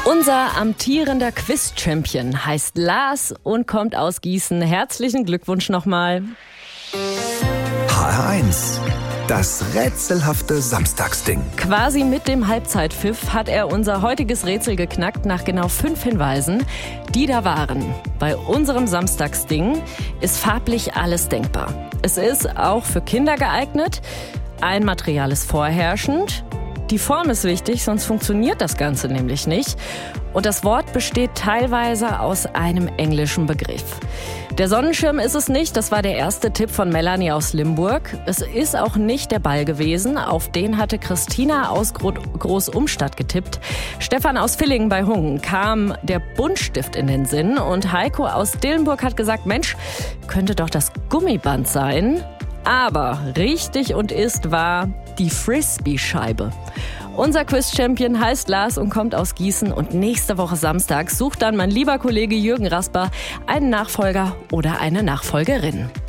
Unser amtierender Quiz-Champion heißt Lars und kommt aus Gießen. Herzlichen Glückwunsch nochmal. HR1, das rätselhafte Samstagsding. Quasi mit dem Halbzeitpfiff hat er unser heutiges Rätsel geknackt nach genau 5 Hinweisen, die da waren. Bei unserem Samstagsding ist farblich alles denkbar. Es ist auch für Kinder geeignet. Ein Material ist vorherrschend. Die Form ist wichtig, sonst funktioniert das Ganze nämlich nicht. Und das Wort besteht teilweise aus einem englischen Begriff. Der Sonnenschirm ist es nicht, das war der erste Tipp von Melanie aus Limburg. Es ist auch nicht der Ball gewesen, auf den hatte Christina aus Großumstadt getippt. Stefan aus Villingen bei Hungen kam der Buntstift in den Sinn und Heiko aus Dillenburg hat gesagt, Mensch, könnte doch das Gummiband sein. Aber richtig und ist wahr die Frisbee-Scheibe. Unser Quiz-Champion heißt Lars und kommt aus Gießen. Und nächste Woche Samstag sucht dann mein lieber Kollege Jürgen Rasper einen Nachfolger oder eine Nachfolgerin.